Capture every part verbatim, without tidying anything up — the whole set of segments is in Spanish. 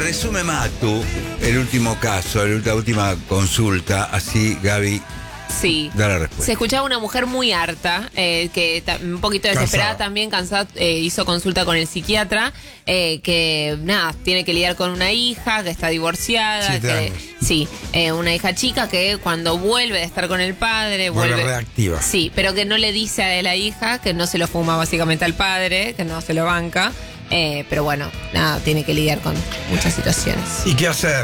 resume Matu el último caso, la última consulta, así Gaby Sí. da la respuesta. Se escuchaba una mujer muy harta, eh, que ta- un poquito desesperada Cansada. también, cansada, eh, hizo consulta con el psiquiatra, eh, que nada, tiene que lidiar con una hija que está divorciada, Siete que, años. sí, eh, una hija chica que cuando vuelve de estar con el padre, Vuelve vuelve, reactiva. Sí, pero que no le dice a la hija, que no se lo fuma básicamente al padre, que no se lo banca, eh, pero bueno, nada, tiene que lidiar con muchas situaciones. ¿Y qué hacer?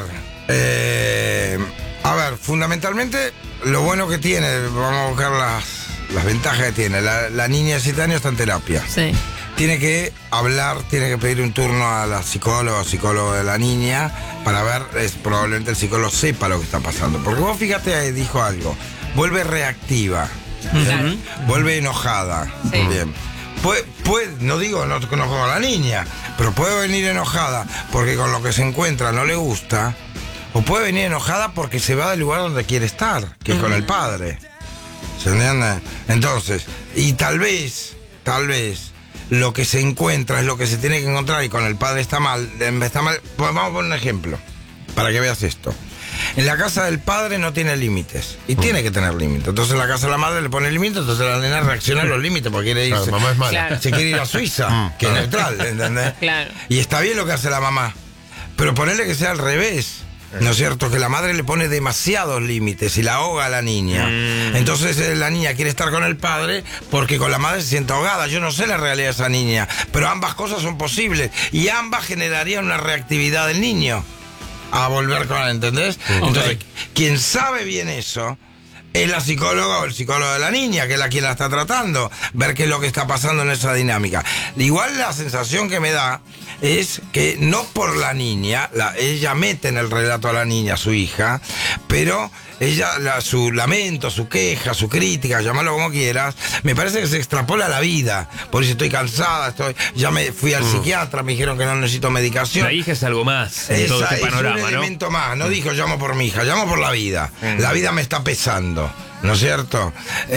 Eh, a ver, fundamentalmente, lo bueno que tiene, vamos a buscar las, las ventajas que tiene. La, la niña de siete años está en terapia. Sí. Tiene que hablar, tiene que pedir un turno a la psicóloga o psicólogo de la niña para ver, es, probablemente el psicólogo sepa lo que está pasando. Porque vos fíjate, ahí dijo algo, vuelve reactiva, Claro. vuelve enojada. Sí. Bien. Puede, puede, no digo no conozco a la niña, pero puede venir enojada porque con lo que se encuentra no le gusta, o puede venir enojada porque se va del lugar donde quiere estar, que es con el padre. ¿Se entiende? Entonces, y tal vez, tal vez, lo que se encuentra es lo que se tiene que encontrar y con el padre está mal, está mal. Pues vamos a poner un ejemplo, para que veas esto. En la casa del padre no tiene límites, y tiene que tener límites. Entonces en la casa de la madre le pone límites, entonces la nena reacciona a los límites porque quiere irse. Claro, mamá es mala. Claro. Se quiere ir a Suiza, que es neutral, ¿entendés? Claro. Y está bien lo que hace la mamá, pero ponerle que sea al revés. ¿No es cierto? Que la madre le pone demasiados límites y la ahoga a la niña. Mm. Entonces eh, la niña quiere estar con el padre porque con la madre se siente ahogada. Yo no sé la realidad de esa niña, pero ambas cosas son posibles y ambas generarían una reactividad del niño a volver con él, ¿entendés? Entonces, quien sabe bien eso es la psicóloga o el psicólogo de la niña, que es la quien la está tratando, ver qué es lo que está pasando en esa dinámica. Igual la sensación que me da es que no por la niña, la, ella mete en el relato a la niña, a su hija, pero ella, la, su lamento, su queja, su crítica, llamarlo como quieras, me parece que se extrapola a la vida. Por eso estoy cansada, estoy, ya me fui al Mm. psiquiatra, me dijeron que no necesito medicación. La hija es algo más en todo Esa este es panorama, un ¿no? elemento más. No dijo llamo por mi hija, llamo por la vida. La vida me está pesando, ¿no es cierto?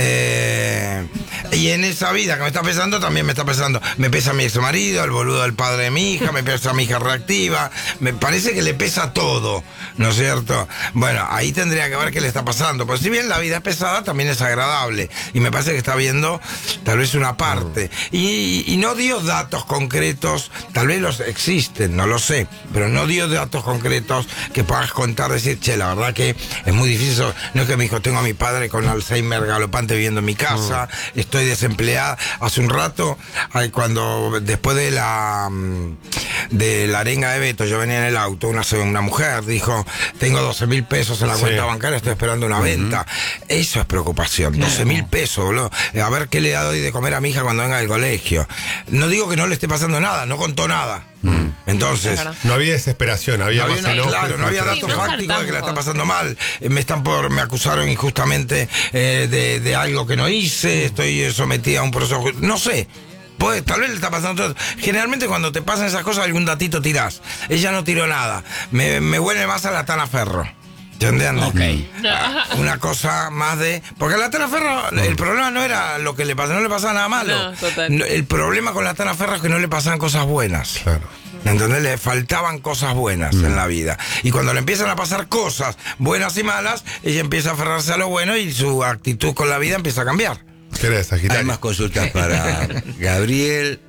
Eh, y en esa vida que me está pesando también me está pesando. Me pesa mi ex marido, el boludo del padre de mi hija, me pesa mi hija reactiva. Me parece que le pesa todo, ¿no es cierto? Bueno, ahí tendría que ver qué le está pasando. Pues si bien la vida es pesada, también es agradable. Y me parece que está viendo tal vez una parte. Y, y no dio datos concretos, tal vez los existen, no lo sé, pero no dio datos concretos que puedas contar, decir, che, la verdad que es muy difícil. No es que me dijo, tengo a mi padre con Alzheimer galopante viviendo en mi casa, estoy desempleada. Hace un rato, ay, cuando después de la mm, de la arenga de Beto, yo venía en el auto, una, una mujer dijo, tengo doce mil pesos en la Sí. cuenta bancaria, estoy esperando una venta. Eso es preocupación, doce mil pesos, boludo. A ver qué le doy de comer a mi hija cuando venga del colegio. No digo que no le esté pasando nada, no contó nada. Entonces, No había desesperación, había no más había, enojo. claro, no había Sí, datos no fácticos de que la está hartazgo. pasando mal. Eh, Me están por, me acusaron injustamente eh, de, de algo que no hice, estoy eh, sometida a un proceso, ju- no sé. Pues, tal vez le está pasando todo. Generalmente cuando te pasan esas cosas algún datito tirás. Ella no tiró nada. Me, me huele más a la Tana Ferro. ¿Entiendes? Ah, una cosa más de... Porque a la Tana Ferro el problema no era lo que le pasaba, no le pasaba nada malo. No, total. No, el problema con la Tana Ferro es que no le pasaban cosas buenas. Claro. ¿Entendés? Le faltaban cosas buenas en la vida. Y cuando le empiezan a pasar cosas buenas y malas, ella empieza a aferrarse a lo bueno y su actitud con la vida empieza a cambiar. ¿Qué eres, Hay Sagitario? más consultas para Gabriel.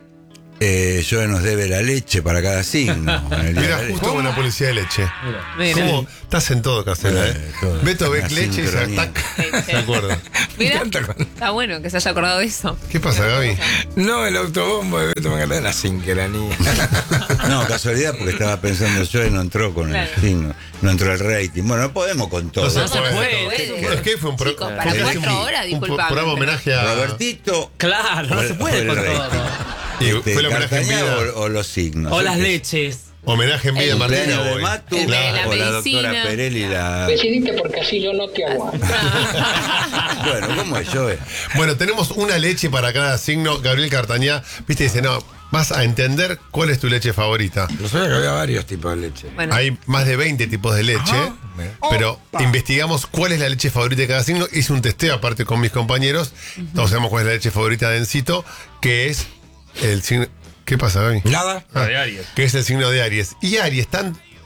Eh, yo nos debe la leche para cada signo. En el día Mira, de la justo con la policía de leche. Mira. ¿Cómo? Estás en todo, Carcela, Eh, ¿eh? todo. Beto ve Una leche y se sincronía. ataca. Sí, sí. ¿Se acuerda? Mira, encanta cuando- está bueno que se haya acordado de eso. ¿Qué pasa, Gaby? No, el autobombo de Beto me encanta la sincronía. No, casualidad, porque estaba pensando yo y no entró con Claro. el signo, no entró el rating. Bueno, no podemos con todo. No se No se puede. puede. Es que fue un pro- Chicos, para fue cuatro un- horas, un disculpame, programa pero- homenaje a. Robertito. Claro, no o- se o puede el con rating. todo. Y Este, fue el homenaje en Cartañá vida. o, o los signos. O las Este, leches. Homenaje en vida El a Martina cumpleaños de hoy. Matu El de la o la doctora medicina. Perelli la... Decidiste porque así yo no te aguanto. Bueno, ¿cómo es yo? eh? Bueno, tenemos una leche para cada signo. Gabriel Cartañá, viste, dice, no, vas a entender cuál es tu leche favorita. Lo sabía que había varios tipos de leche. Bueno, Hay más de veinte tipos de leche, pero investigamos cuál es la leche favorita de cada signo. Hice un testeo aparte con mis compañeros. Todos sabemos cuál es la leche favorita de Encito, que es el signo... ¿Qué pasa, Gaby? Nada. Ah, de Aries. Que es el signo de Aries. Y Aries, tan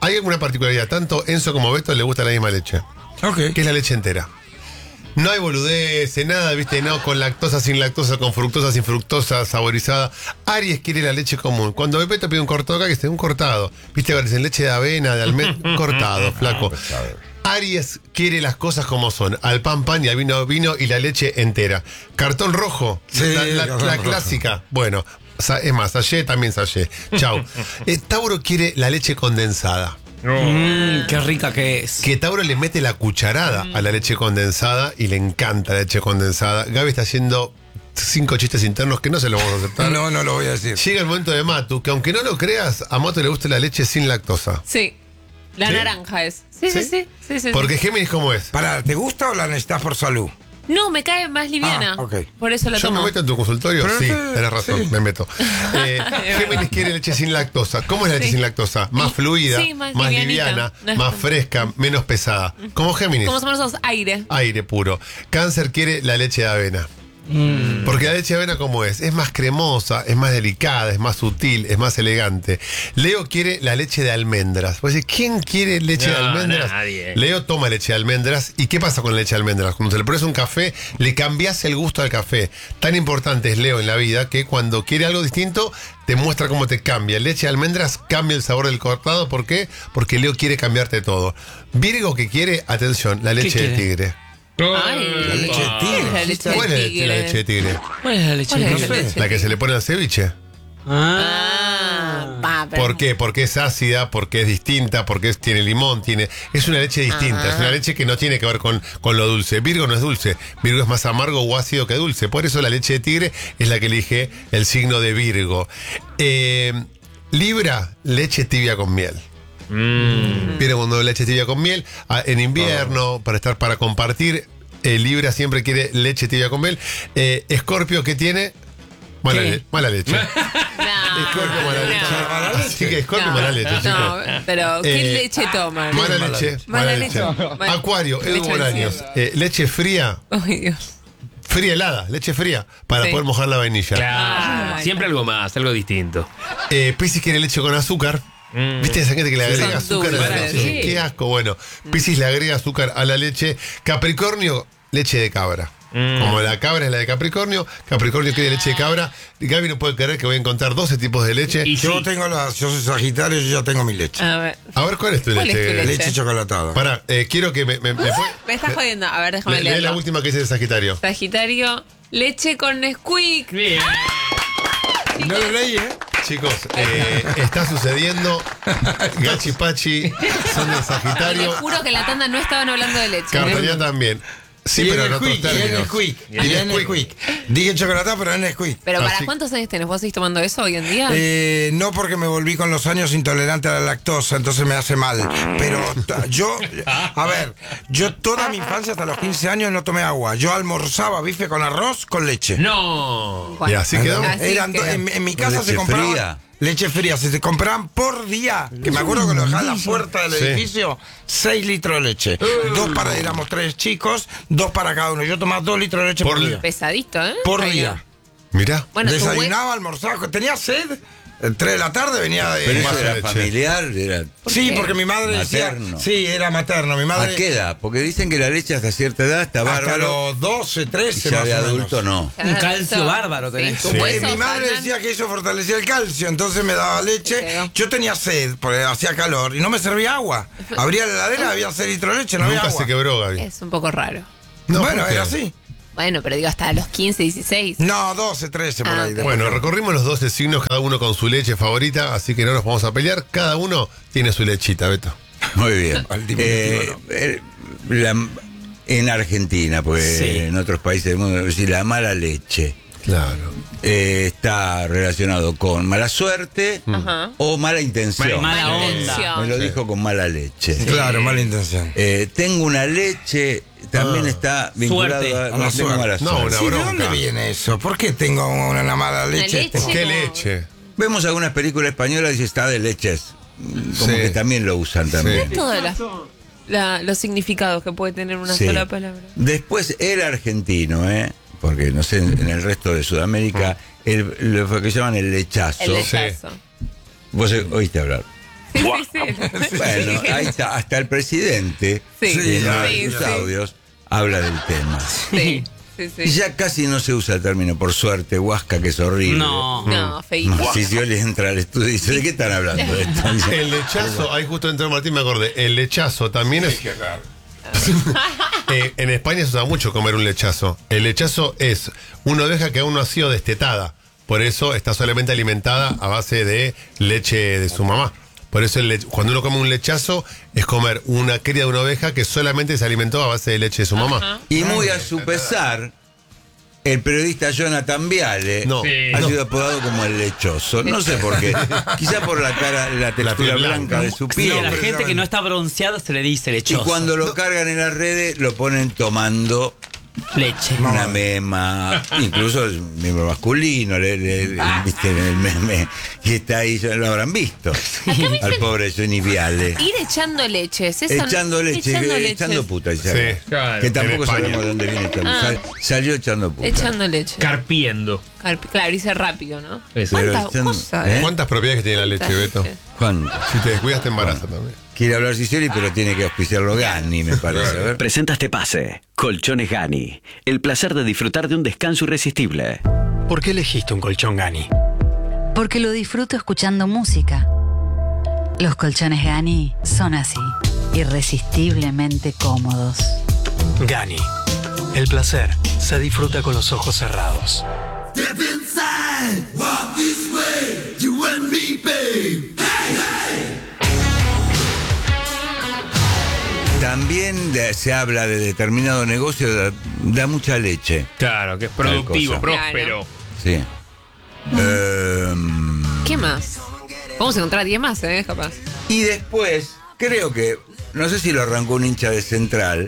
hay alguna particularidad. Tanto Enzo como Beto le gusta la misma leche. Ok. Que es la leche entera. No hay boludeces, nada, viste, no, con lactosa, sin lactosa, con fructosa, sin fructosa, saborizada. Aries quiere la leche común. Cuando Beto pide un cortado acá, que esté un cortado. Viste, dicen leche de avena, de almendra, cortado, flaco. Aries quiere las cosas como son, al pan pan y al vino vino y la leche entera. Cartón rojo, Sí, la, la- cartón la rojo. clásica. Bueno, sa- es más, sallé también sallé. Chau. Eh, Tauro quiere la leche condensada. Mm, qué rica que es. Que Tauro le mete la cucharada a la leche condensada y le encanta la leche condensada. Gaby está haciendo cinco chistes internos que no se los vamos a aceptar. No, no lo voy a decir. Llega el momento de Matu, que aunque no lo creas, a Matu le gusta la leche sin lactosa. Sí. La ¿Sí? naranja es. Sí, sí, ¿Sí? sí. sí, sí, sí. Porque Géminis, ¿cómo es? Pará, ¿te gusta o la necesitas por salud? No, me cae más liviana. Ah, ok. Por eso la ¿Yo tomo. me meto en tu consultorio? Pero Sí, sí, tenés razón, sí. me meto. Eh, Géminis quiere leche sin lactosa. ¿Cómo es la leche Sí. sin lactosa? Más Sí, fluida, sí, más más livianita. liviana, No es más tan- fresca, menos pesada. ¿Cómo Géminis? Como somos nosotros, aire. Aire puro. Cáncer quiere la leche de avena. Porque la leche de avena, ¿cómo es? Es más cremosa, es más delicada, es más sutil, es más elegante. Leo quiere la leche de almendras. Pues, ¿quién quiere leche de No, almendras? nadie. Leo toma leche de almendras. ¿Y qué pasa con la leche de almendras? Cuando te le pones un café, le cambias el gusto al café. Tan importante es Leo en la vida que cuando quiere algo distinto, te muestra cómo te cambia. Leche de almendras cambia el sabor del cortado. ¿Por qué? Porque Leo quiere cambiarte todo. Virgo que quiere, atención, la leche de quiere? tigre. Ay. La leche de tigre. La leche de ¿Cuál es la- tigre. la leche de tigre? ¿Cuál es la leche? ¿Cuál es de la tigre? leche? La que se le pone al ceviche. Ah, va, pero- ¿Por qué? Porque es ácida, porque es distinta, porque es- tiene limón, tiene. Es una leche distinta, es una leche que no tiene que ver con, con lo dulce. Virgo no es dulce, Virgo es más amargo o ácido que dulce. Por eso la leche de tigre es la que elige el signo de Virgo. Eh, Libra, leche tibia con miel. Viene cuando leche tibia con miel. Ah, en invierno, para estar para compartir. eh, Libra siempre quiere leche tibia con miel. Eh, Escorpio, ¿qué tiene? Mala, ¿Qué? le- mala leche. No, Escorpio, mala leche. no. Así que Escorpio, No, mala leche, no, chicos. pero ¿qué Eh, leche toman? Mala leche, Mala mala leche. leche. Mala- Acuario, Edu leche Bolaños. vencida. Eh, leche fría, Ay, Dios. fría helada, leche fría, para Sí. poder mojar la vainilla. Claro. Ay, Siempre algo más, algo distinto. Eh, Piscis quiere leche con azúcar. Mm. ¿Viste esa gente que le Sí, agrega son azúcar a la dulces. leche? Sí. Qué asco. Bueno, Piscis le agrega azúcar a la leche. Capricornio, leche de cabra. Mm. Como la cabra es la de Capricornio, Capricornio quiere leche de cabra. Gaby no puede creer que voy a encontrar doce tipos de leche. Y Yo sí. tengo la, yo soy Sagitario y yo ya tengo mi leche. A ver. A ver, ¿cuál es tu ¿Cuál es leche? tu leche? Leche chocolatada. Pará, eh, quiero que me. me, me fue- Me estás jodiendo. A ver, déjame le- lee la leerlo. última que dice de Sagitario. Sagitario, leche con Nesquik. Bien. No lo leí, ¿eh? Chicos, eh, está sucediendo. Gachi Pachi son de Le Sagitario. juro que en la tanda no estaban hablando de leche. Cartañán también. Sí, Y pero en en otros Nesquik, y en términos. Nesquik, Y y en en Nesquik. Nesquik. Dije chocolatada, pero en Nesquik. Pero ¿para Así- cuántos años tenés? ¿Vos seguís tomando eso hoy en día? Eh, no porque me volví con los años intolerante a la lactosa, entonces me hace mal. Pero ta- yo, a ver, yo toda mi infancia hasta los quince años no tomé agua. Yo almorzaba bife con arroz con leche. No. Bueno, Y así quedó. así Eran do- quedó. en, en mi casa Leche se compraba fría. leche fría, se, se compraban por día. Que me acuerdo que lo dejaban en la puerta del Sí. edificio, seis litros de leche. Dos para, éramos tres chicos, dos para cada uno. Yo tomaba dos litros de leche por, Por día. Pesadito, ¿eh? Por Ay, día. Mirá. Bueno, tu Desayunaba, almorzaba, tenía sed. El tres de la tarde venía de. Pero más eso era leche. familiar, era. Sí, qué? porque mi madre Materno. decía. Sí, era materno. Mi madre. ¿A qué edad? Porque dicen que la leche hasta cierta edad está Hasta bárbaro. los doce, Y trece, ya más de o menos. adulto no. Un calcio bárbaro tenés. Sí, Sí. tus Eh, huesos mi madre andan- decía que eso fortalecía el calcio, entonces me daba leche. quedó. Yo tenía sed, porque hacía calor, y no me servía agua. Abría la heladera, había seis litros de leche, no había Nunca agua. se quebró, Gaby. Es un poco raro. No, bueno, ¿por qué? era así. Bueno, pero digo, hasta los quince, dieciséis. No, doce, trece por Ah, ahí. ok. después. Bueno, recorrimos los doce signos, cada uno con su leche favorita, así que no nos vamos a pelear. Cada uno tiene su lechita, Beto. Muy bien. Al diminutivo, Eh, eh, la- en Argentina, pues Sí. en otros países del mundo, es decir, la mala leche Claro. eh, está relacionado con mala suerte Ajá. o mala intención. Mala Mala onda. intención. Me lo dijo con mala leche. Claro, mala intención. Eh, tengo una leche, también Ah. está vinculado Suerte. a, A la no tengo suerte. mala No, suerte. una Sí, ¿de bronca. dónde viene eso? ¿Por qué tengo una mala leche? leche. Este- ¿Qué no. leche? Vemos algunas películas españolas y está de leches. Como Sí. que también lo usan también. Sí. Todos las- la- los significados que puede tener una Sí. sola palabra. Después el argentino, ¿eh? Porque no sé, en el resto de Sudamérica, el, lo que llaman el lechazo. El lechazo. Vos oíste hablar. Sí, sí, sí. Bueno, ahí está, hasta el presidente Sí, en uno de sí, sus sí. audios habla del tema. Sí, sí, sí. Y ya casi no se usa el término, por suerte, huasca, que es horrible. No. No, feísimo. Si Scioli entra al estudio y dice, ¿de qué están hablando de esto? El lechazo, ahí justo entró Martín, me acordé. El lechazo también es. Eh, en España se usa mucho comer un lechazo. El lechazo es una oveja que aún no ha sido destetada. Por eso está solamente alimentada a base de leche de su mamá. Por eso el lech- cuando uno come un lechazo es comer una cría de una oveja que solamente se alimentó a base de leche de su mamá. Y muy a su pesar, el periodista Jonathan Viale No. Sí. ha no. sido apodado como el lechoso. No sé por qué. Quizá por la cara, la textura piel blanca blanca. de su Sí, piel. a la gente que no está bronceada se le dice Y lechoso. cuando lo cargan en las redes, lo ponen tomando Leche. una mema, incluso el miembro masculino, le, le- le- viste en el meme, y está ahí, ya lo habrán visto. Al pobre Johnny Viale. Ir echando leches. Eso no- Echando leche, echando eh, leches. echando puta. dice Sí. acá. Claro. Que tampoco En España. sabemos de dónde viene echando. Ah. Sal- salió echando puta. Echando leche. Carpiendo. Carpi- Claro, dice rápido, ¿no? Eso. Pero ¿Cuántas echando- cosas? ¿eh? ¿Cuántas propiedades que tiene la leche, Beto? ¿Cuándo? Si te descuidas te embaraza también. Quiere hablar Sicioli, pero tiene que auspiciarlo Gani, me parece. A ver. Presenta este pase. Colchones Gani. El placer de disfrutar de un descanso irresistible. ¿Por qué elegiste un colchón Gani? Porque lo disfruto escuchando música. Los colchones Gani son así, irresistiblemente cómodos. Gani. El placer se disfruta con los ojos cerrados. También de- se habla de determinado negocio, da, da mucha leche. Claro, que es Tal productivo, cosa. próspero. Sí. Eh, ¿Qué más? Vamos a encontrar diez más, ¿eh? Capaz. y después, creo que, no sé si lo arrancó un hincha de Central,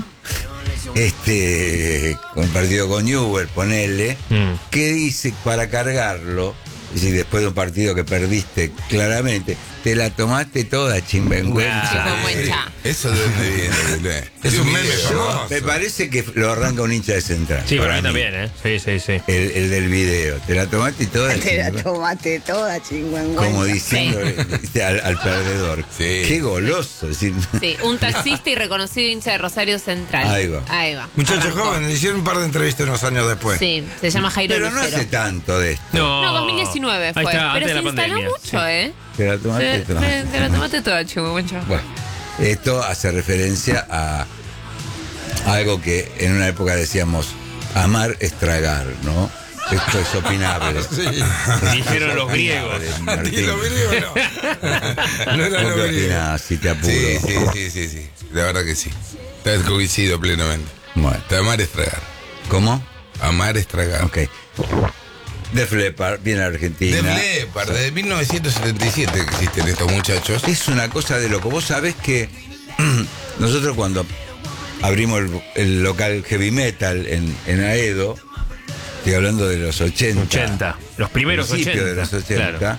este, compartido con Newell, ponele, Mm. que dice para cargarlo, es decir, después de un partido que perdiste claramente, te la tomaste toda, chimbenguenza. Chimbenguenza. Eso de dónde viene. Es un meme Yo- famoso. me parece que lo arranca un hincha de Central. Sí, para mí mí. también, ¿eh? Sí, sí, sí. El, el del video. Te la tomaste toda. chingüengüenza. tomaste toda, chingüengüenza. Como diciendo al, al perdedor. Sí. Qué goloso. Es decir, Sí, un taxista y reconocido hincha de Rosario Central. Ahí va. Ahí va. Muchacho Arrancó. joven, le hicieron un par de entrevistas unos años después. Sí, se llama Jairo pero no Lucero. hace tanto de esto. No, No, dos mil diecinueve fue. Ahí está, pero antes se de la instaló pandemia. mucho, ¿eh? Te la tomaste Te, toda. te- te la tomaste toda, chico, mucho. Bueno, esto hace referencia a algo que en una época decíamos, amar es tragar, ¿no? Esto es opinable. Dijeron los griegos. Martín. Y lo griego no. No era ¿Vos lo qué griego. opinás, si te apuro? Sí, sí, sí, sí, sí. La verdad que sí. Te coincido plenamente. Bueno, Te amar es tragar. ¿cómo? Amar es tragar. Ok. Def Leppard, viene a Argentina. Def Leppard, desde mil novecientos setenta y siete que existen estos muchachos. Es una cosa de loco. Vos sabés que nosotros cuando abrimos el, el local heavy metal en, en Aedo, estoy hablando de los ochenta. ochenta. Los primeros principios ochenta. de los ochenta. Claro.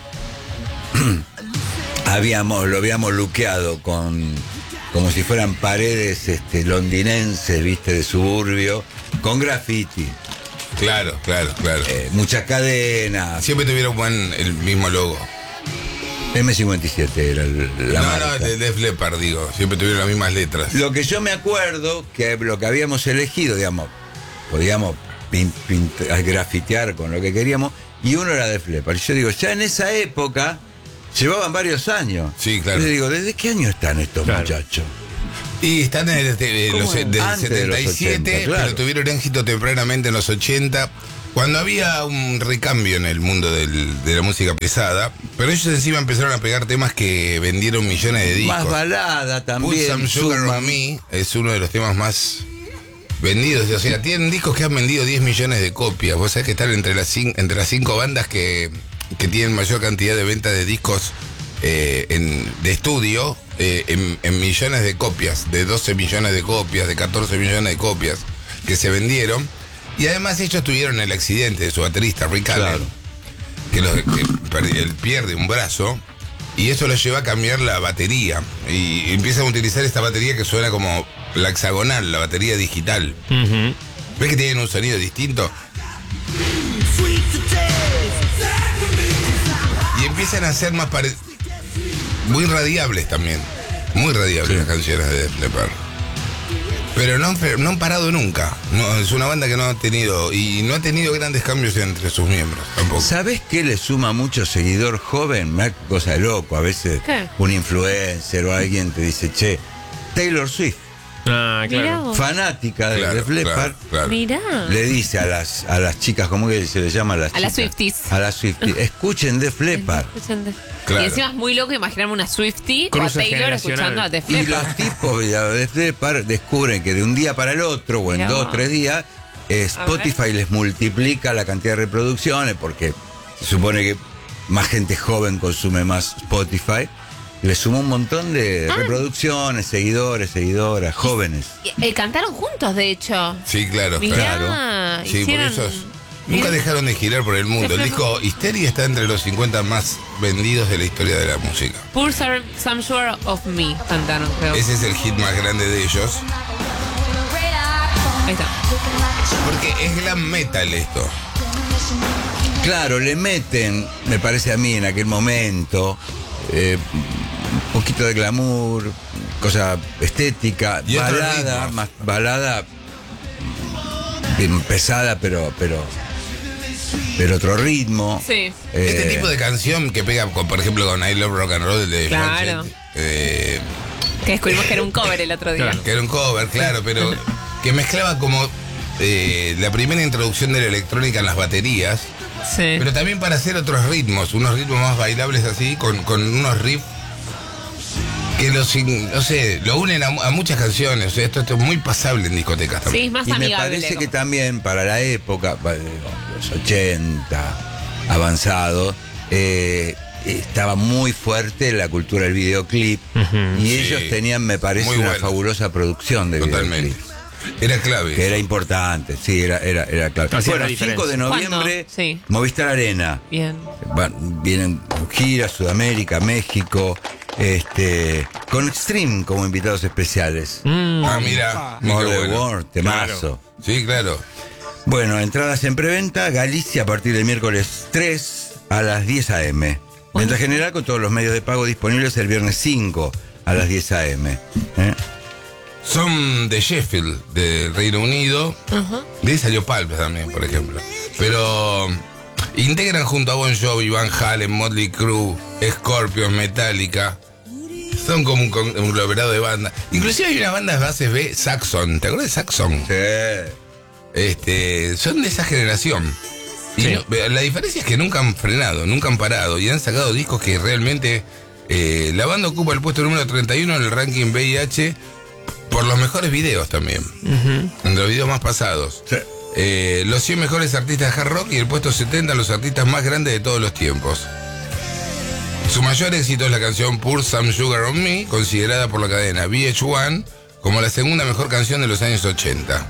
habíamos, lo habíamos luqueado con como si fueran paredes este, londinenses, viste, de suburbio, con graffiti. Claro, claro, claro. Eh, muchas cadenas. Siempre tuvieron buen, el mismo logo. eme cincuenta y siete era el- la no, marca. no, de Def Leppard, digo. Siempre tuvieron las mismas letras. Lo que yo me acuerdo, que lo que habíamos elegido, digamos, podíamos pin- pin- grafitear con lo que queríamos, y uno era de Leppard. Yo digo, ya en esa época llevaban varios años. Sí, claro. Yo digo, ¿desde qué año están estos Claro. muchachos? Y están desde, ¿Cómo? los, desde el Antes de los setenta y siete, ochenta, claro. pero tuvieron éxito tempranamente en los ochenta, cuando había un recambio en el mundo del- de la música pesada, pero ellos encima empezaron a pegar temas que vendieron millones de discos. Más balada Put también. Some Sugar Suma- on Me es uno de los temas más vendidos. O sea, tienen discos que han vendido diez millones de copias. Vos sabés que están entre las, cin- entre las cinco bandas que, que tienen mayor cantidad de venta de discos eh, en- de estudio eh, en, en millones de copias, de doce millones de copias, de catorce millones de copias que se vendieron. Y además ellos tuvieron el accidente de su baterista, Rick Allen, Claro. que, lo- que perdi- él pierde un brazo y eso lo lleva a cambiar la batería y empiezan a utilizar esta batería que suena como la hexagonal, la batería digital. Ujú. ¿Ves que tienen un sonido distinto? Y empiezan a hacer más parecidos. muy radiables también. Muy radiables Sí. las canciones de Def Leppard. Pero no han, fre- no han parado nunca. No, es una banda que no ha tenido, y no ha tenido grandes cambios entre sus miembros tampoco. ¿Sabés qué le suma mucho seguidor joven? Me da cosa de loco. A veces ¿Qué? un influencer o alguien te dice, che, Taylor Swift, Ah, Mirá claro. vos. fanática de Claro, Def Leppard, claro, claro. Mirá. le dice a las a las chicas, ¿cómo que se le llama a las A las chicas? Swifties. A las Swifties, escuchen Def Leppard. Escuchen de- Claro. Y encima es muy loco imaginarme una Swiftie Cruce o a Taylor generacional. escuchando a Def Y Leppard. los tipos de Def Leppard descubren que de un día para el otro, o en Mirá dos o vos. tres días, eh, Spotify les multiplica la cantidad de reproducciones, porque se supone que más gente joven consume más Spotify. Le sumó un montón de Ah. reproducciones, seguidores, seguidoras, jóvenes. Y- eh, cantaron juntos, de hecho. Sí, claro, Mirá, claro. Sí, hicieron... por eso es- nunca dejaron de girar por el mundo. El Def disco Hysteria está entre los cincuenta más vendidos de la historia de la música. Pour some, some sure of me cantaron, creo. Ese es el hit más grande de ellos. Ahí está. Porque es glam metal esto. Claro, le meten, me parece a mí en aquel momento, eh, un poquito de glamour, cosa estética, Y otros balada, ritmos. más balada, bien pesada, pero, pero, pero otro ritmo. Sí. Eh, Este tipo de canción que pega, con, por ejemplo, con I Love Rock and Roll de Claro. Joan Jett, eh, Que descubrimos que era un cover el otro día. Claro. que era un cover, claro, pero que mezclaba como eh, la primera introducción de la electrónica en las baterías, Sí. pero también para hacer otros ritmos, unos ritmos más bailables así, con, con unos riffs que los, in- no sé, lo unen a, a muchas canciones. O sea, esto, esto es muy pasable en discotecas Sí, también. es más y me amigable. parece que como- también para la época, pa- de los ochenta, avanzado, eh, estaba muy fuerte la cultura del videoclip. Y Sí. ellos tenían, me parece, Muy una bueno. fabulosa producción de Totalmente. videoclips. Era clave. Que era importante, sí, era, era, era clave. Hacía Bueno, la diferencia. cinco de noviembre, ¿Cuándo? Sí. Movistar Arena. Bien. Van- vienen giras, Sudamérica, México, este, con Extreme como invitados especiales. Mm, Ah, mira. mira More qué the bueno. World, temazo. Sí, claro. Bueno, entradas en preventa, Galicia a partir del miércoles tres a las diez a eme. Venta general con todos los medios de pago disponibles el viernes cinco a las diez a eme. ¿eh? Son de Sheffield, del Reino Unido. De ahí salió Pulp también, por ejemplo. Pero integran junto a Bon Jovi, Van Halen, Motley Crue, Scorpions, Metallica. Son como un con- un conglomerado de bandas. Inclusive hay una banda de bases B, Saxon. ¿Te acuerdas de Saxon? Sí. Este, son de esa generación. Y Sí. no- la diferencia es que nunca han frenado, nunca han parado y han sacado discos que realmente... eh, la banda ocupa el puesto número treinta y uno en el ranking V I H por los mejores videos también. Entre los videos más pasados. Sí. Eh, los cien mejores artistas de hard rock y el puesto setenta los artistas más grandes de todos los tiempos. Su mayor éxito es la canción Pour Some Sugar on Me, considerada por la cadena V H uno como la segunda mejor canción de los años ochenta.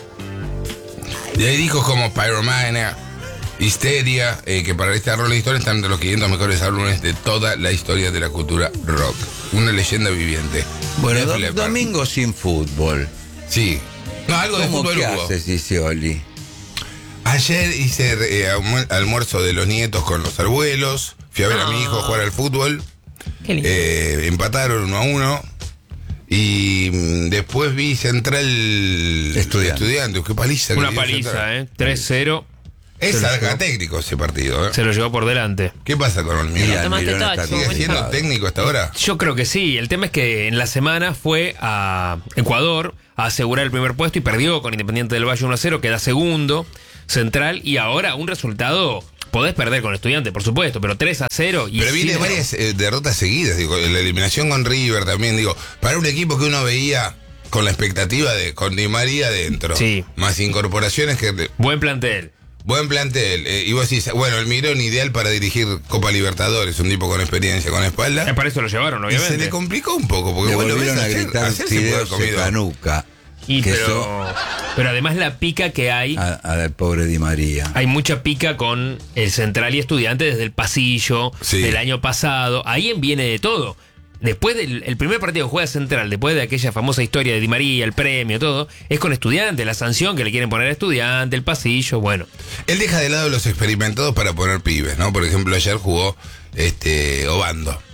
Y hay discos como Pyromania, Hysteria, eh, que para esta Rolling Stone están entre los quinientos mejores álbumes de toda la historia de la cultura rock. Una leyenda viviente. Bueno, Def do- Leppard. domingo sin fútbol. Sí. No, algo de ¿Cómo fútbol qué hubo. haces, dice Oli? Ayer hice eh, almu- almuerzo de los nietos con los abuelos. Fui a ver a mi hijo jugar al fútbol. Qué lindo. Eh, empataron uno a uno. Y mm, después vi Central Estudiantes. Estudiantes. Qué paliza. que una dio Central. paliza, ¿eh? tres cero. Es Se lo alga llevó. técnico ese partido. ¿eh? Se lo llevó por delante. ¿Qué pasa con Y Olmedo? Tomaste Almirón todo, está chico, ¿Sigue muy siendo complicado. técnico hasta ahora? Yo creo que sí. El tema es que en la semana fue a Ecuador a asegurar el primer puesto y perdió con Independiente del Valle uno a cero, queda segundo, Central, y ahora un resultado, podés perder con Estudiante, por supuesto, pero tres a cero. Y Pero viene sí, varias eh, derrotas seguidas, digo, la eliminación con River también, digo, para un equipo que uno veía con la expectativa de con Di María adentro, Sí. más incorporaciones que Buen plantel. buen plantel, eh, y vos decís, bueno, el Mirón ideal para dirigir Copa Libertadores, un tipo con experiencia, con espalda, Eh, para eso lo llevaron, y se obviamente. le complicó un poco, porque Le vos lo ves volvieron a ayer, gritar ayer se puede haber fideos de comido. canuca. Y que pero, eso- pero además la pica que hay, A- Al pobre Di María. hay mucha pica con el Central y Estudiante desde el pasillo Sí. del año pasado. Ahí viene de todo. Después del el primer partido que juega Central, después de aquella famosa historia de Di María, el premio, todo, es con Estudiante, la sanción que le quieren poner a Estudiante, el pasillo, bueno. Él deja de lado los experimentados para poner pibes, ¿no? Por ejemplo, ayer jugó este Obando.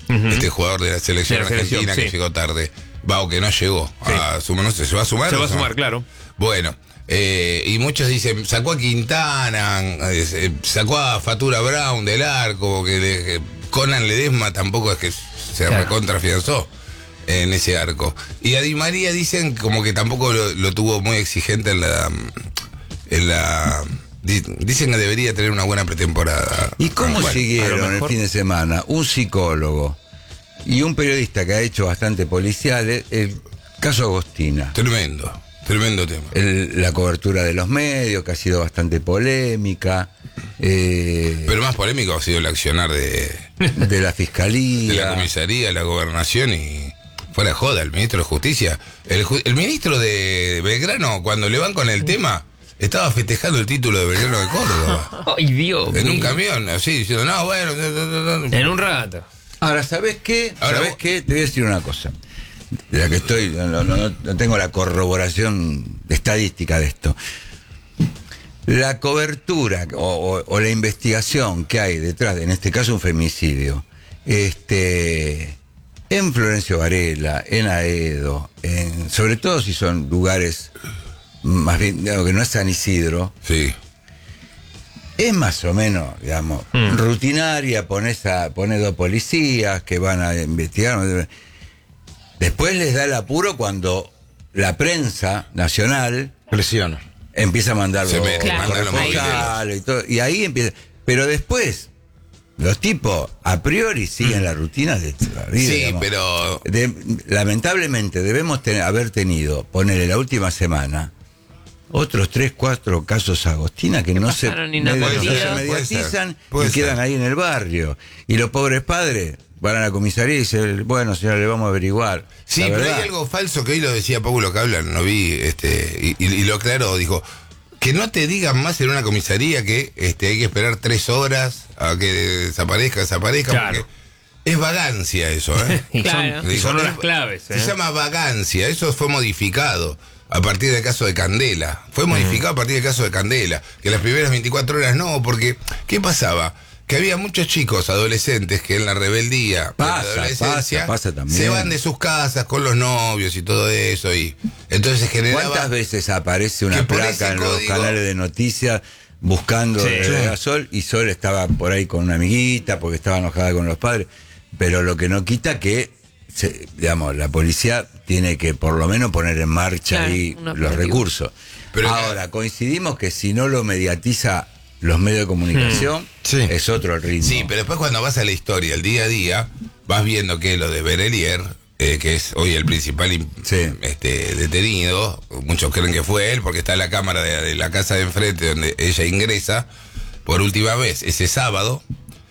Ujú. este jugador de la selección De la selección, argentina que sí. llegó tarde. Va, o que no llegó. Sí. A sumar, no sé, ¿se va a sumar? Se o va a no? sumar, claro. Bueno, eh, y muchos dicen, sacó a Quintana, eh, sacó a Fatura Brown del arco, que le- que Conan Ledesma tampoco es que se Claro. recontrafianzó en ese arco. Y a Di María dicen como que tampoco lo, lo tuvo muy exigente en la... En la di- dicen que debería tener una buena pretemporada. ¿Y cómo Bueno, a siguieron lo el mejor- fin de semana un psicólogo y un periodista que ha hecho bastante policiales el caso Agostina? Tremendo, tremendo tema. El- la cobertura de los medios, que ha sido bastante polémica, eh, Pero más polémico ha sido el accionar de, de la fiscalía. de la comisaría, la gobernación y fuera de joda, el ministro de Justicia. El, ju- el ministro de Belgrano, cuando le van con el tema, estaba festejando el título de Belgrano de Córdoba. Ay, Dios. En un mío. camión, así, diciendo, no, bueno. no, no, no". En un rato. Ahora, ¿sabés qué? Ahora ¿Sabés vos- qué? Te voy a decir una cosa. De la que estoy, no, no- no- no tengo la corroboración estadística de esto. La cobertura o, o- o la investigación que hay detrás, de, en este caso un femicidio, este, en Florencio Varela, en Aedo, en, sobre todo si son lugares más bien, digamos, que no es San Isidro, Sí. es más o menos, digamos, Mm. rutinaria, pones a, pones dos policías que van a investigar. Después les da el apuro cuando la prensa nacional Presiona. empieza a mandar Se los mete, Claro, manda los corresponsales y todo, y ahí empieza. Pero después, los tipos a priori siguen la rutina de la vida. Sí, digamos. pero De- lamentablemente debemos tener- haber tenido, ponerle la última semana, otros tres, cuatro casos Agostina que no se, pasaron medio- no inadvertidos. se Puede ser, mediatizan puede y ser. quedan ahí en el barrio. Y los pobres padres van a la comisaría y dicen, bueno, señora, le vamos a averiguar. sí, La pero verdad, hay algo falso que hoy lo decía Paulo Cablan, no vi, este, y, y- y lo aclaró, dijo, que no te digan más en una comisaría que este, hay que esperar tres horas a que desaparezca, desaparezca, Claro. porque es vagancia eso, ¿eh? Y Claro. son, y Dijo, son es- las claves. Se ¿eh? llama vagancia, eso fue modificado a partir del caso de Candela. Fue modificado a partir del caso de Candela, que las primeras veinticuatro horas no, porque ¿qué pasaba? Que había muchos chicos adolescentes que en la rebeldía, Pasa, en la adolescencia, pasa, pasa también. se van de sus casas con los novios y todo eso, y entonces se generaba... ¿cuántas veces aparece una que por placa ese en los código- canales de noticias buscando Sí. eh, a Sol y Sol estaba por ahí con una amiguita porque estaba enojada con los padres? Pero lo que no quita que, se- digamos, la policía tiene que por lo menos poner en marcha Claro, ahí un los operativo. recursos. Pero- Ahora, coincidimos que si no lo mediatiza los medios de comunicación, Sí. es otro el ritmo. Sí, pero después cuando vas a la historia, el día a día, vas viendo que lo de Berelier, eh, que es hoy el principal im- Sí. este, detenido, muchos creen que fue él, porque está en la cámara de, de la casa de enfrente donde ella ingresa por última vez ese sábado,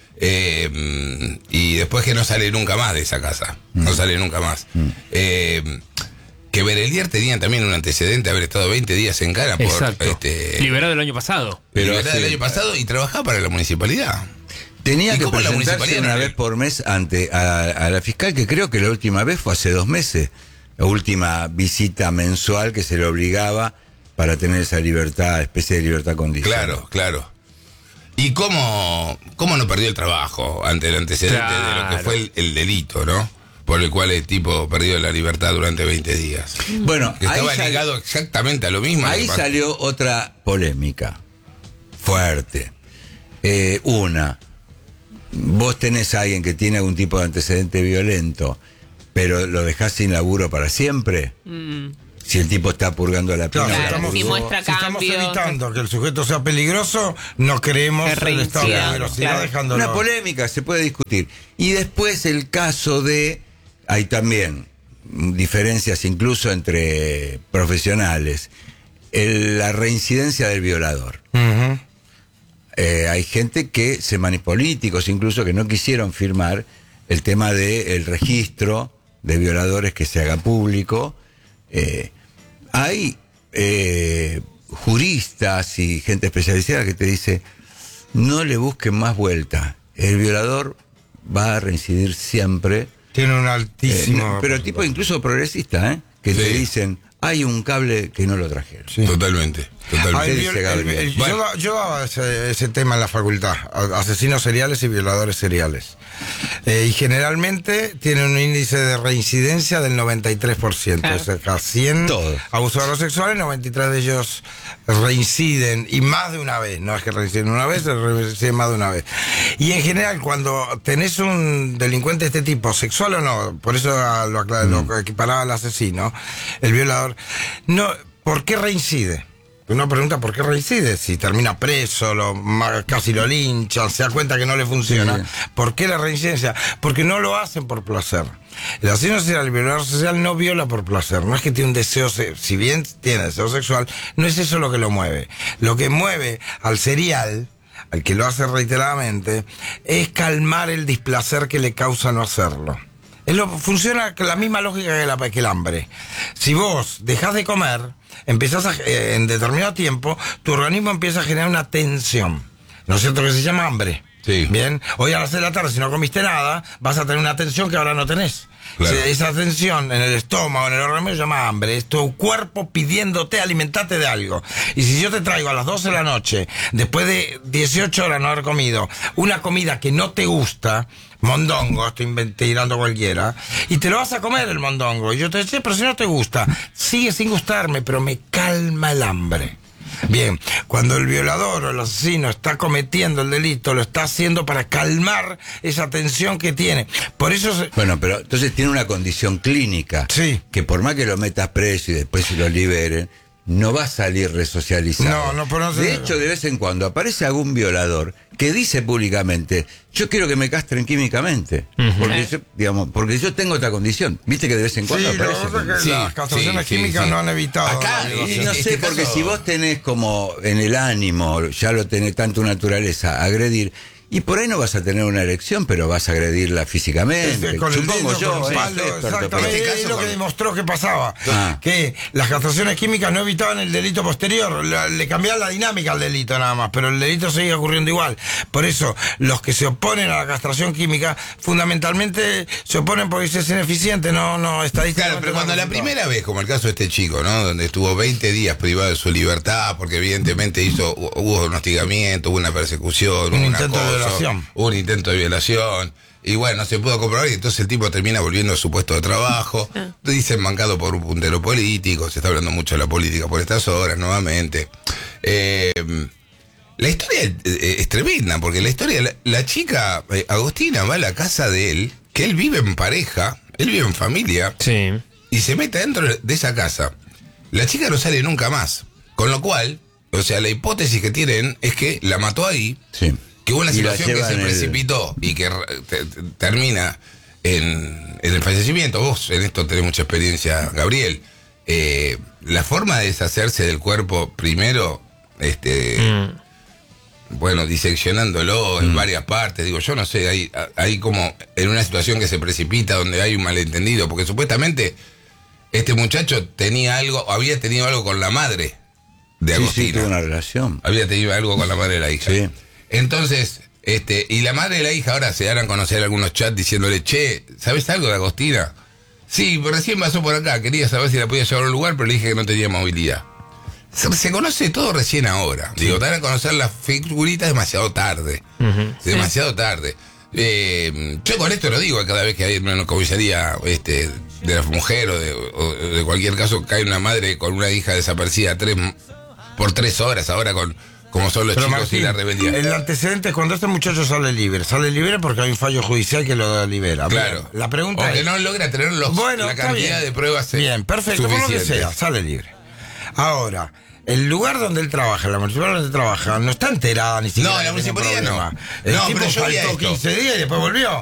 eh, y después que no sale nunca más de esa casa, no sale nunca más. Eh, que Berelier tenía también un antecedente de haber estado veinte días en cana por Exacto. este, Liberado el año pasado. Pero liberada hace- el año pasado y trabajaba para la municipalidad. Tenía ¿Y que cómo la presentarse municipalidad una no le- vez por mes ante a, a la fiscal, que creo que la última vez fue hace dos meses, la última visita mensual que se le obligaba para tener esa libertad, especie de libertad condicional. Claro, claro. ¿Y cómo, cómo no perdió el trabajo ante el antecedente de lo Claro. que fue el, el delito, ¿no? Por el cual el tipo perdió la libertad durante veinte días. Bueno, Que estaba ahí, sal- ligado exactamente a lo mismo. ahí que pasó. salió otra polémica fuerte. Eh, una, vos tenés a alguien que tiene algún tipo de antecedente violento, pero lo dejás sin laburo para siempre. Mm. Si el tipo está purgando la pena. Claro, la estamos, si purgó. muestra si estamos cambios. evitando que el sujeto sea peligroso, no creemos Que el estado de reincida, peligrosidad claro. dejándolo. Una polémica, se puede discutir. Y después el caso de, hay también diferencias incluso entre profesionales, el- la reincidencia del violador. Ujú. Eh, hay gente que se mani- políticos incluso que no quisieron firmar el tema del registro de violadores que se haga público. Eh, hay eh, juristas y gente especializada que te dice, no le busquen más vuelta, el violador va a reincidir siempre. Tiene un Eh, altísimo... no, pero tipo incluso progresista, ¿eh? Que te Sí. dicen, hay un cable que no lo trajeron. Totalmente. Ah, ¿Qué el dice viol- Gabriel? el- el- Bueno. yo, da- yo daba ese, ese tema en la facultad, a- asesinos seriales y violadores seriales. Eh, y generalmente tienen un índice de reincidencia del noventa y tres por ciento. Claro. O sea, cada cien Todos. abusadores sexuales, noventa y tres de ellos reinciden, y más de una vez. No es que reinciden una vez, reinciden más de una vez. Y en general, cuando tenés un delincuente de este tipo, sexual o no, por eso lo, acla- lo equiparaba al asesino, el violador, no, ¿por qué reincide? Uno pregunta por qué reincide, si termina preso, lo, ma- casi lo linchan, se da cuenta que no le funciona. Sí. ¿Por qué la reincidencia? Porque no lo hacen por placer. El asesino serial, el violador social no viola por placer, no es que tiene un deseo, se- si bien tiene deseo sexual, no es eso lo que lo mueve. Lo que mueve al serial, al que lo hace reiteradamente, es calmar el displacer que le causa no hacerlo. Es lo, funciona con la misma lógica que, la, que el hambre. Si vos dejás de comer, empezás a, eh, en determinado tiempo, tu organismo empieza a generar una tensión. ¿No es cierto que se llama hambre? Sí. Bien, hoy a las seis de la tarde, si no comiste nada, vas a tener una tensión que ahora no tenés. Claro. O sea, esa tensión en el estómago, en el organismo, se llama hambre. Es tu cuerpo pidiéndote alimentarte de algo. Y si yo te traigo a las doce de la noche, después de dieciocho horas no haber comido, una comida que no te gusta, mondongo, estoy invent- tirando cualquiera, y te lo vas a comer el mondongo, y yo te decía, pero si no te gusta, sigue sin gustarme, pero me calma el hambre. Bien, cuando el violador o el asesino está cometiendo el delito, lo está haciendo para calmar esa tensión que tiene. Por eso se... Bueno, pero entonces tiene una condición clínica. Sí. Que por más que lo metas preso y después se lo liberen, no va a salir resocializado. No, no, pero no se- De hecho, de vez en cuando aparece algún violador que dice públicamente, yo quiero que me castren químicamente. Porque yo, digamos, porque yo tengo otra condición. Viste que de vez en cuando Sí, lo aparece. que pasa es que Sí, las castraciones sí, sí, químicas sí. no han evitado. Acá, la Y violación. no En sé, este porque caso- si vos tenés como en el ánimo, ya lo tenés tanto naturaleza, agredir, y por ahí no vas a tener una erección, pero vas a agredirla físicamente. Este, con el Supongo dedo, yo, con el ¿eh? palo, Soy experto, exactamente, pero- este es caso lo que con- demostró que pasaba. Ah. Que las castraciones químicas no evitaban el delito posterior, la- le cambiaban la dinámica al delito nada más, pero el delito seguía ocurriendo igual. Por eso, los que se oponen a la castración química, fundamentalmente se oponen porque es ineficiente, no, no, estadísticamente. Claro, pero no cuando la resulta. primera vez, como el caso de este chico, ¿no? Donde estuvo veinte días privado de su libertad, porque evidentemente hizo, hubo un hostigamiento, hubo una persecución, Un hubo intento de acoso, violación. hubo un intento de violación. Y bueno, se pudo comprobar y entonces el tipo termina volviendo a su puesto de trabajo. Dicen mancado por un puntero político, se está hablando mucho de la política por estas horas nuevamente. Eh, la historia es, es tremenda, porque la historia, la, la chica, eh, Agostina, va a la casa de él, que él vive en pareja, él vive en familia, Sí. y se mete dentro de esa casa. La chica no sale nunca más. Con lo cual, o sea, la hipótesis que tienen es que la mató ahí, Sí. que hubo una Y la situación que lleva se en el- precipitó y que re- te- te- termina en, en el fallecimiento. Vos en esto tenés mucha experiencia, Gabriel. Eh, la forma de deshacerse del cuerpo, primero, este, bueno, diseccionándolo en varias partes, digo, yo no sé, hay, hay como en una situación que se precipita donde hay un malentendido, porque supuestamente este muchacho tenía algo, había tenido algo con la madre de Sí, sí, Agostina. tuvo una relación. Había tenido algo con la madre de la hija. Sí. Entonces, este, y la madre de la hija ahora se darán a conocer algunos chats diciéndole, che, ¿sabes algo de Agostina? Sí, pero recién pasó por acá, quería saber si la podía llevar a un lugar, pero le dije que no tenía movilidad. Se, se conoce todo recién ahora. Digo, dar a conocer las figuritas demasiado tarde. Demasiado tarde. Eh, yo con esto lo digo cada vez que hay en una comisaría este, de la mujer o de, o de cualquier caso cae una madre con una hija desaparecida tres, por tres horas ahora con como son los Pero chicos Martín, y la rebeldía. el antecedente es cuando este muchacho sale libre. Sale libre porque hay un fallo judicial que lo libera. Claro. Bien, la pregunta o que es... no logra tener los, Bueno, la está cantidad bien. de pruebas eh, Bien, perfecto, con lo que suficientes. sea, sale libre. Ahora, el lugar donde él trabaja, la municipalidad donde él trabaja, no está enterada ni siquiera. No, la que tiene municipalidad no. problema. El No, tipo pero yo vi faltó esto. quince días y después volvió.